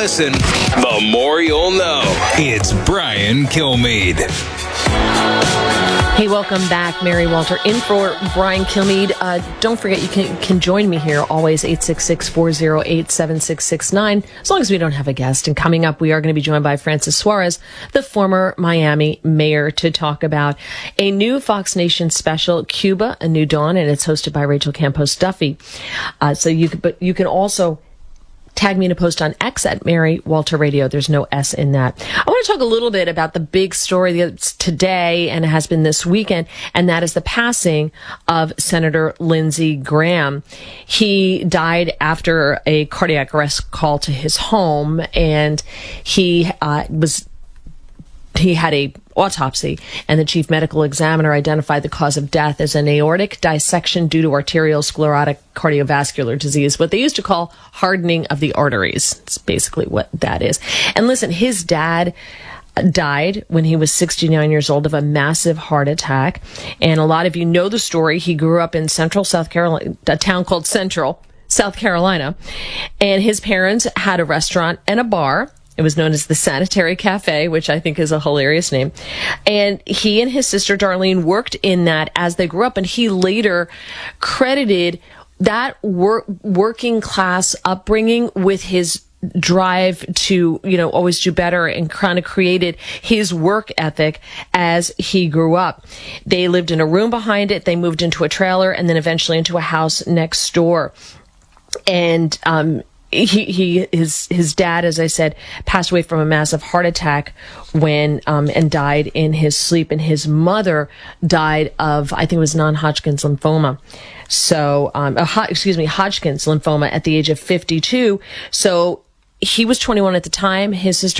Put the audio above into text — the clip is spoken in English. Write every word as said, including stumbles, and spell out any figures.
listen, the more you'll know. It's Brian Kilmeade. Hey, welcome back. Mary Walter in for Brian Kilmeade. Uh, don't forget, you can, can join me here always, eight six six, four oh eight, seven six six nine, as long as we don't have a guest. And coming up, we are going to be joined by Francis Suarez, the former Miami mayor, to talk about a new Fox Nation special, Cuba, A New Dawn, and it's hosted by Rachel Campos Duffy. Uh, so you could, but you can also tag me in a post on X at Mary Walter Radio. There's no S in that. I want to talk a little bit about the big story that's today and it has been this weekend, and that is the passing of Senator Lindsey Graham. He died after a cardiac arrest call to his home, and he uh, was he had a autopsy, and the chief medical examiner identified the cause of death as an aortic dissection due to arterial sclerotic cardiovascular disease, what they used to call hardening of the arteries. It's basically what that is. And listen, his dad died when he was sixty-nine years old of a massive heart attack. And a lot of you know the story. He grew up in Central South Carolina, a town called Central, South Carolina. And his parents had a restaurant and a bar. It was known as the Sanitary Cafe, which I think is a hilarious name. And he and his sister Darlene worked in that as they grew up. And he later credited that work, working class upbringing with his drive to, you know, always do better, and kind of created his work ethic as he grew up. They lived in a room behind it. They moved into a trailer and then eventually into a house next door. And, um, He, he, his, his dad, as I said, passed away from a massive heart attack when, um, and died in his sleep. And his mother died of, I think it was non-Hodgkin's lymphoma. So, um, uh, excuse me, Hodgkin's lymphoma at the age of fifty-two. So he was twenty-one at the time. His sister